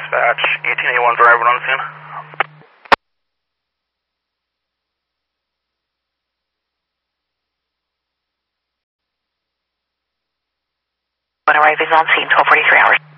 Dispatch, 1881 driver on the scene. When arrive is on scene, 12:43 hours.